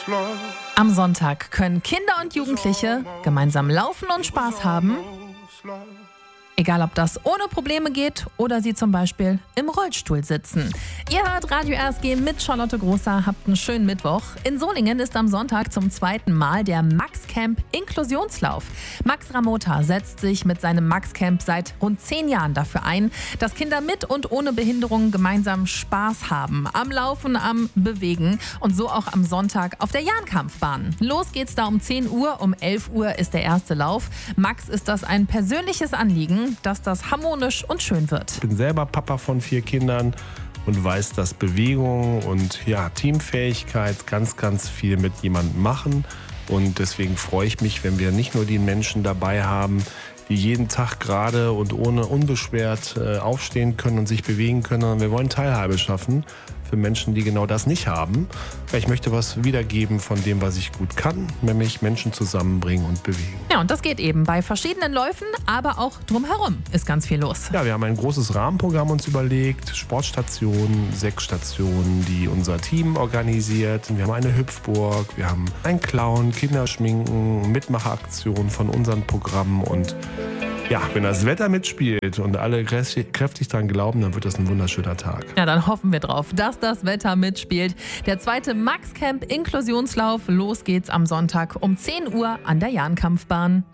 Am Sonntag können Kinder und Jugendliche gemeinsam laufen und Spaß haben. Egal, ob das ohne Probleme geht oder sie zum Beispiel im Rollstuhl sitzen. Ihr hört Radio RSG mit Charlotte Großer. Habt einen schönen Mittwoch. In Solingen ist am Sonntag zum zweiten Mal der Max Camp Inklusionslauf. Max Ramota setzt sich mit seinem Max Camp seit rund 10 Jahren dafür ein, dass Kinder mit und ohne Behinderung gemeinsam Spaß haben. Am Laufen, am Bewegen und so auch am Sonntag auf der Jahnkampfbahn. Los geht's da um 10 Uhr. Um 11 Uhr ist der erste Lauf. Max ist das ein persönliches Anliegen, dass das harmonisch und schön wird. Ich bin selber Papa von 4 Kindern und weiß, dass Bewegung und Teamfähigkeit ganz, ganz viel mit jemandem machen. Und deswegen freue ich mich, wenn wir nicht nur die Menschen dabei haben, die jeden Tag gerade und ohne unbeschwert aufstehen können und sich bewegen können, sondern wir wollen Teilhabe schaffen für Menschen, die genau das nicht haben. Ich möchte was wiedergeben von dem, was ich gut kann, nämlich Menschen zusammenbringen und bewegen. Ja, und das geht eben bei verschiedenen Läufen, aber auch drumherum ist ganz viel los. Ja, wir haben ein großes Rahmenprogramm uns überlegt, Sportstationen, 6 Stationen, die unser Team organisiert. Wir haben eine Hüpfburg, wir haben einen Clown, Kinderschminken, Mitmacheraktionen von unseren Programmen und ja, wenn das Wetter mitspielt und alle kräftig dran glauben, dann wird das ein wunderschöner Tag. Ja, dann hoffen wir drauf, dass das Wetter mitspielt. Der zweite Max Camp Inklusionslauf, los geht's am Sonntag um 10 Uhr an der Jahnkampfbahn.